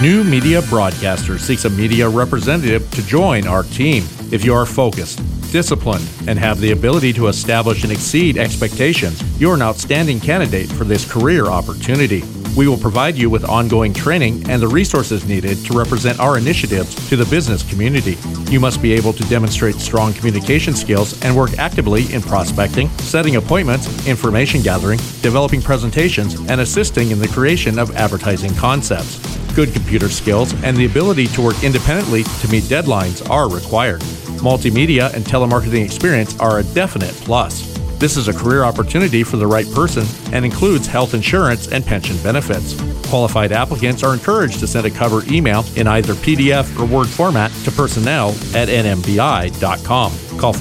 New Media Broadcasters seeks a media representative to join our team. If you are focused, disciplined, and have the ability to establish and exceed expectations, you're an outstanding candidate for this career opportunity. We will provide you with ongoing training and the resources needed to represent our initiatives to the business community. You must be able to demonstrate strong communication skills and work actively in prospecting, setting appointments, information gathering, developing presentations, and assisting in the creation of advertising concepts. Good computer skills and the ability to work independently to meet deadlines are required. Multimedia and telemarketing experience are a definite plus. This is a career opportunity for the right person and includes health insurance and pension benefits. Qualified applicants are encouraged to send a cover email in either PDF or Word format to personnel@nmbi.com. Call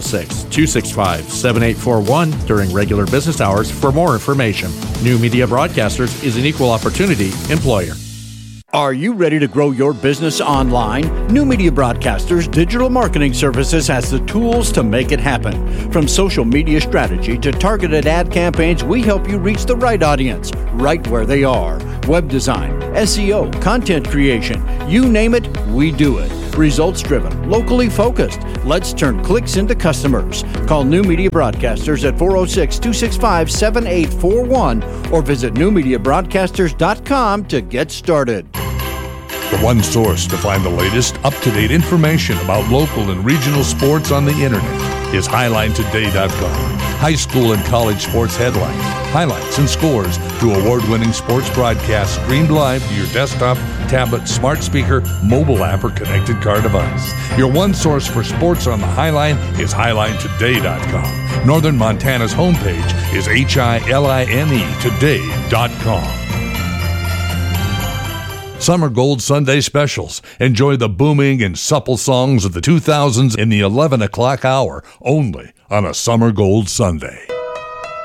406-265-7841 during regular business hours for more information. New Media Broadcasters is an equal opportunity employer. Are you ready to grow your business online? New Media Broadcasters Digital Marketing Services has the tools to make it happen. From social media strategy to targeted ad campaigns, we help you reach the right audience, right where they are. Web design, SEO, content creation, you name it, we do it. Results driven, locally focused. Let's turn clicks into customers. Call New Media Broadcasters at 406-265-7841 or visit newmediabroadcasters.com to get started. The one source to find the latest, up-to-date information about local and regional sports on the internet is HighlineToday.com. High school and college sports headlines, highlights, and scores to award-winning sports broadcasts streamed live to your desktop, tablet, smart speaker, mobile app, or connected car device. Your one source for sports on the Highline is HighlineToday.com. Northern Montana's homepage is HILINEtoday.com. Summer Gold Sunday specials. Enjoy the booming and supple songs of the 2000s in the 11 o'clock hour, only on a Summer Gold Sunday.